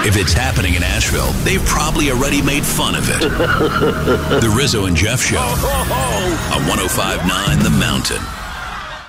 If it's happening in Asheville, they've probably already made fun of it. The Rizzo and Jeff Show on 105.9 The Mountain.